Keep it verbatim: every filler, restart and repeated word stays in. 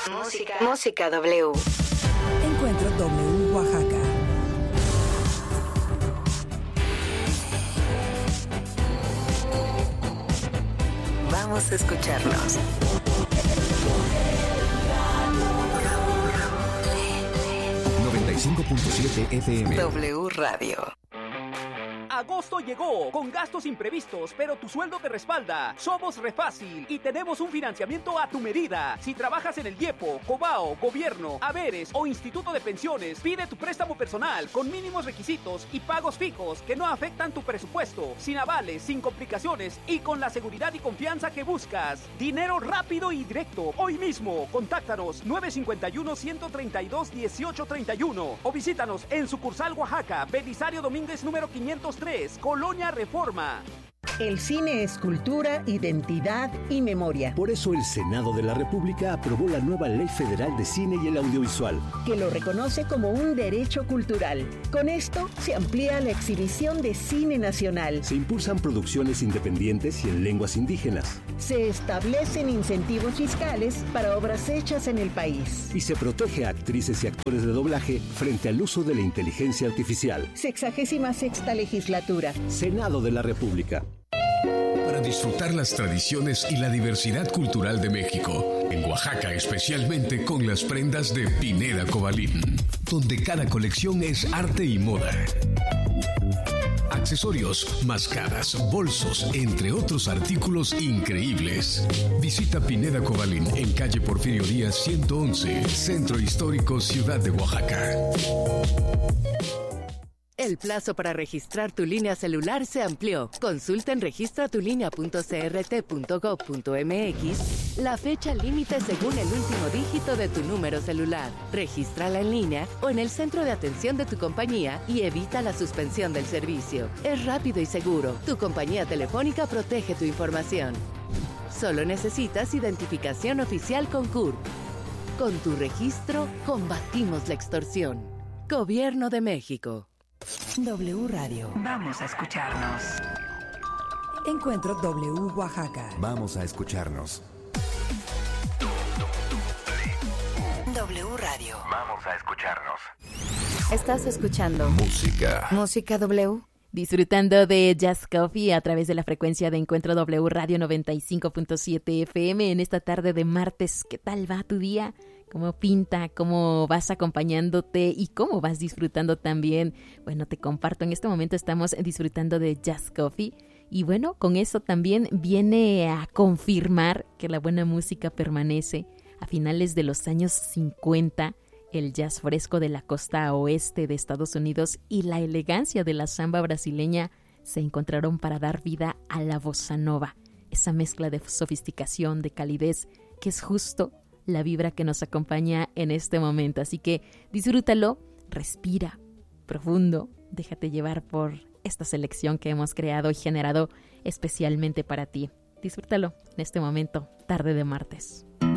Música. Música W. Encuentro W Oaxaca. Vamos a escucharnos. noventa y cinco punto siete F M. W Radio. Agosto llegó con gastos imprevistos, pero tu sueldo te respalda. Somos Refácil y tenemos un financiamiento a tu medida. Si trabajas en el IEPO, Cobao, Gobierno, Haberes o Instituto de Pensiones, pide tu préstamo personal con mínimos requisitos y pagos fijos que no afectan tu presupuesto, sin avales, sin complicaciones y con la seguridad y confianza que buscas. Dinero rápido y directo. Hoy mismo, contáctanos nueve cinco uno, uno tres dos, uno ocho tres uno o visítanos en sucursal Oaxaca, Belisario Domínguez número quinientos tres, Colonia Reforma. El cine es cultura, identidad y memoria. Por eso el Senado de la República aprobó la nueva Ley Federal de Cine y el Audiovisual, que lo reconoce como un derecho cultural. Con esto se amplía la exhibición de cine nacional. Se impulsan producciones independientes y en lenguas indígenas. Se establecen incentivos fiscales para obras hechas en el país. Y se protege a actrices y actores de doblaje frente al uso de la inteligencia artificial. Sexagésima sexta legislatura. Senado de la República. Para disfrutar las tradiciones y la diversidad cultural de México, en Oaxaca especialmente con las prendas de Pineda Cobalín, donde cada colección es arte y moda. Accesorios, máscaras, bolsos, entre otros artículos increíbles. Visita Pineda Cobalín en calle Porfirio Díaz ciento once, Centro Histórico, Ciudad de Oaxaca. El plazo para registrar tu línea celular se amplió. Consulta en registra tu línea punto c r t punto gob punto m x la fecha límite según el último dígito de tu número celular. Regístrala en línea o en el centro de atención de tu compañía y evita la suspensión del servicio. Es rápido y seguro. Tu compañía telefónica protege tu información. Solo necesitas identificación oficial con C U R P. Con tu registro, combatimos la extorsión. Gobierno de México. W Radio. Vamos a escucharnos. Encuentro W Oaxaca. Vamos a escucharnos. W Radio. Vamos a escucharnos. Estás escuchando Música. Música W. Disfrutando de Jazz Coffee a través de la frecuencia de Encuentro W Radio noventa y cinco punto siete F M en esta tarde de martes. ¿Qué tal va tu día? ¿Cómo pinta? ¿Cómo vas acompañándote? ¿Y cómo vas disfrutando también? Bueno, te comparto, en este momento estamos disfrutando de Jazz Coffee. Y bueno, con eso también viene a confirmar que la buena música permanece. A finales de los años cincuenta, el jazz fresco de la costa oeste de Estados Unidos y la elegancia de la samba brasileña se encontraron para dar vida a la bossa nova. Esa mezcla de sofisticación, de calidez, que es justo la vibra que nos acompaña en este momento. Así que disfrútalo, respira profundo, déjate llevar por esta selección que hemos creado y generado especialmente para ti. Disfrútalo en este momento, tarde de martes.